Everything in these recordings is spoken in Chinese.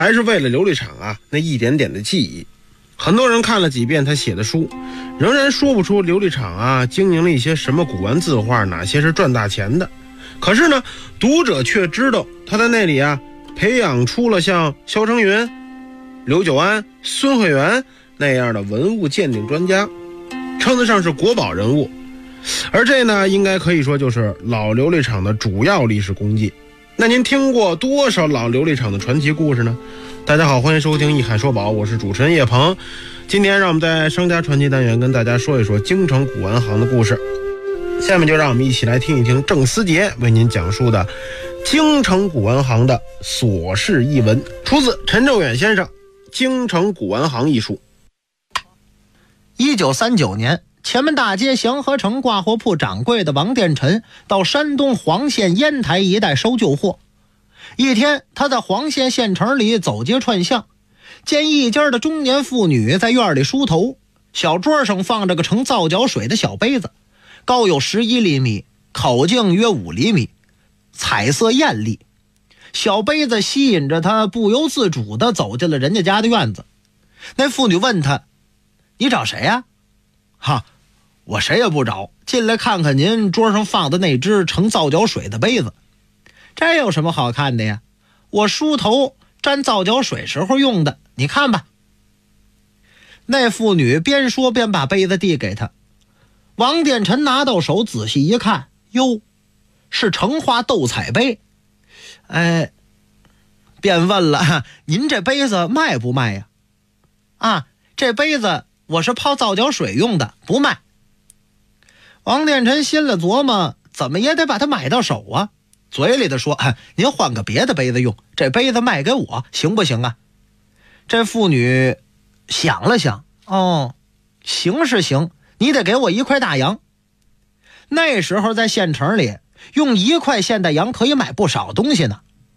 还是为了琉璃厂啊那一点点的记忆。很多人看了几遍他写的书，仍然说不出琉璃厂啊经营了一些什么古玩字画，哪些是赚大钱的。可是呢，读者却知道他在那里啊培养出了像肖成云、刘久安、孙慧元那样的文物鉴定专家，称得上是国宝人物。而这呢，应该可以说就是老琉璃厂的主要历史功绩。那您听过多少老琉璃厂的传奇故事呢？大家好，欢迎收听一海说宝，我是主持人叶鹏。今天让我们在商家传奇单元跟大家说一说京城古玩行的故事。下面就让我们一起来听一听郑思杰为您讲述的京城古玩行的琐事一文，出自陈正远先生《京城古玩行》一书。 1939年，前门大街祥和城挂货铺掌柜的王殿臣到山东黄县烟台一带收旧货。一天，他在黄县县城里走街串巷，见一家的中年妇女在院里梳头，小桌上放着个盛皂角水的小杯子，高有11厘米，口径约5厘米，彩色艳丽。小杯子吸引着他，不由自主地走进了人家家的院子。那妇女问他：“你找谁呀？”“哈，我谁也不找，进来看看您桌上放的那只盛皂角水的杯子。”“这有什么好看的呀？我梳头沾皂角水时候用的，你看吧。”那妇女边说边把杯子递给他。王殿臣拿到手仔细一看，哟，是成化斗彩杯。便问了：“您这杯子卖不卖呀？”“啊，这杯子我是泡皂角水用的，不卖。”王殿臣心里琢磨，怎么也得把它买到手啊，嘴里的说：“您换个别的杯子用，这杯子卖给我行不行啊？”这妇女想了想，哦，行是行，你得给我1块大洋。那时候在县城里，用1块现代洋可以买不少东西呢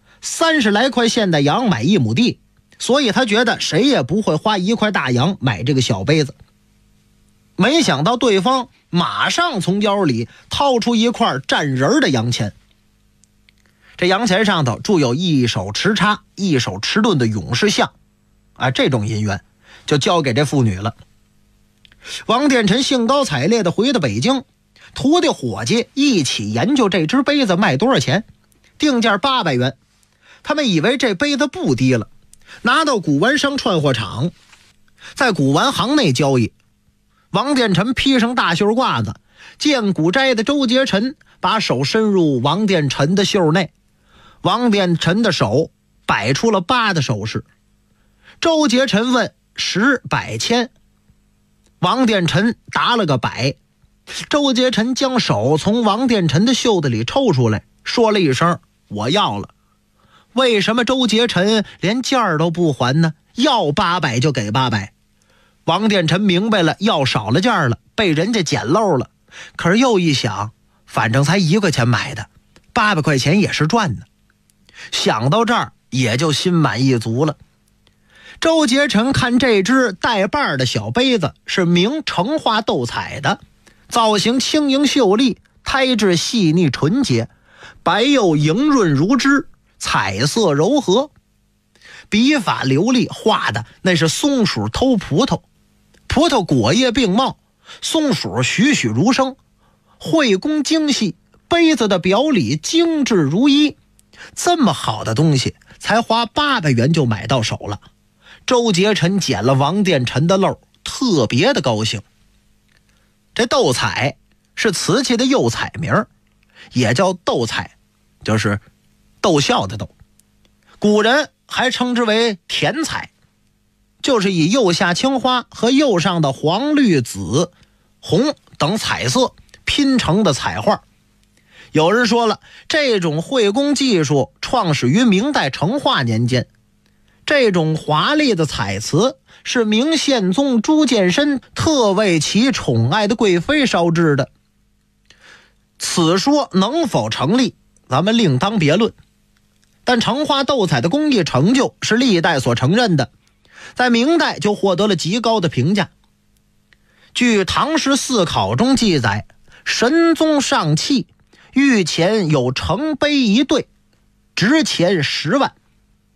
，30来块现代洋买1亩地，所以他觉得谁也不会花1块大洋买这个小杯子。没想到对方马上从腰里掏出1块站人的洋钱。这洋钱上头铸有一手持叉一手持盾的勇士像，这种银元就交给这妇女了。王殿臣兴高采烈地回到北京，徒弟伙计一起研究这只杯子卖多少钱，定价800元。他们以为这杯子不低了，拿到古玩商串货场，在古玩行内交易。王殿臣披上大袖褂子，见古斋的周杰臣把手伸入王殿臣的袖内，王殿臣的手摆出了8的手势。周杰臣问10、100、1000，王殿臣答了个100。周杰臣将手从王殿臣的袖子里抽出来，说了一声：“我要了。”为什么周杰臣连价都不还呢？要800就给800。王殿臣明白了，要少了价了，被人家捡漏了。可是又一想，反正才1块钱买的，800块钱也是赚的。想到这儿，也就心满意足了。周杰臣看这只带把的小杯子是明成化斗彩的，造型轻盈秀丽，胎质细腻纯洁，白釉莹润如脂，彩色柔和，笔法流利，画的那是松鼠偷葡萄，葡萄果叶并茂，松鼠栩栩如生，绘工精细，杯子的表里精致如一。这么好的东西才花800元就买到手了。周杰臣捡了王殿臣的漏，特别的高兴。这斗彩是瓷器的釉彩名，也叫斗彩，就是逗笑的逗。古人还称之为填彩，就是以釉下青花和釉上的黄、绿、紫、红等彩色拼成的彩画。有人说了，这种绘工技术创始于明代成化年间。这种华丽的彩瓷是明宪宗朱见深特为其宠爱的贵妃烧制的。此说能否成立，咱们另当别论。但成化斗彩的工艺成就是历代所承认的，在明代就获得了极高的评价。据《唐诗四考》中记载，神宗上器御前有成杯1对，值钱10万。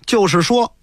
就是说